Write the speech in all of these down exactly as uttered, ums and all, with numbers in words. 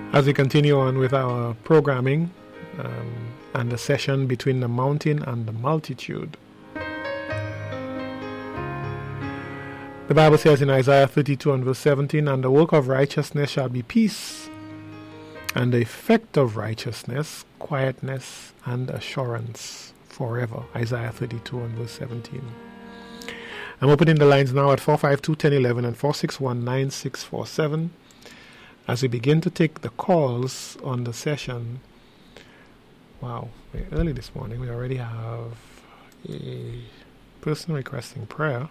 As we continue on with our programming um, and the session between the mountain and the multitude, the Bible says in Isaiah thirty-two and verse seventeen, "And the work of righteousness shall be peace, and the effect of righteousness, quietness and assurance forever." Isaiah thirty-two and verse seventeen. I'm opening the lines now at four five two, one zero one one and four six one, nine six four seven. As we begin to take the calls on the session. Wow, we're early this morning. We already have a person requesting prayer.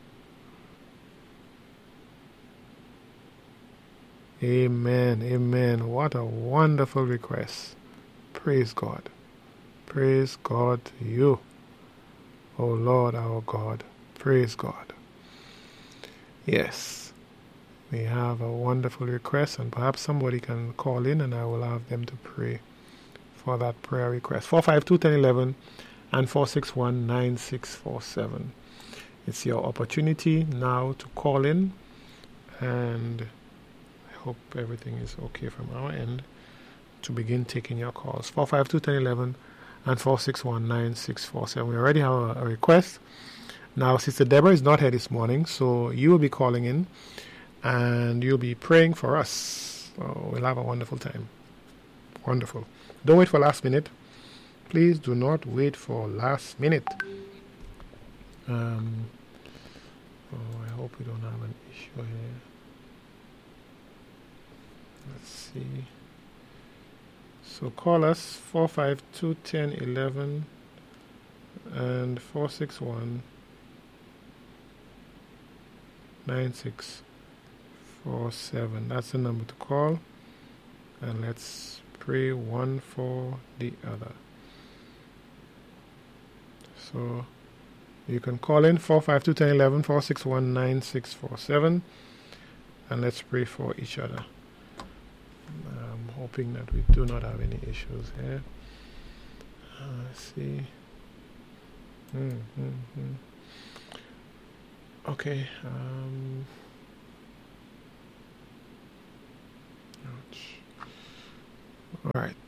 Amen, amen. What a wonderful request. Praise God. Praise God to you, O Lord our God. Praise God. Yes. We have a wonderful request, and perhaps somebody can call in and I will have them to pray for that prayer request. four five two, one zero one one and four six one, nine six four seven. It's your opportunity now to call in, and I hope everything is okay from our end to begin taking your calls. four five two, one zero one one and four six one, nine six four seven. We already have a, a request. Now, Sister Deborah is not here this morning, so you will be calling in and you'll be praying for us. Oh, we'll have a wonderful time. Wonderful. Don't wait for last minute. Please do not wait for last minute. Um, oh, I hope we don't have an issue here. Let's see. So call us four five two, one zero one one and four six one, nine six four seven. That's the number to call. And let's pray one for the other. So you can call in four five two, one zero one one, four six one, nine six four seven, and let's pray for each other. I'm hoping that we do not have any issues here. Uh, let's see. Mm-hmm. Okay. Um, ouch. All right.